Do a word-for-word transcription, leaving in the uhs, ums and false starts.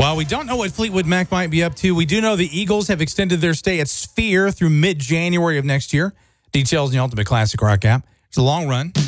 While we don't know what Fleetwood Mac might be up to, we do know the Eagles have extended their stay at Sphere through mid-January of next year. Details in the Ultimate Classic Rock app. It's a long run.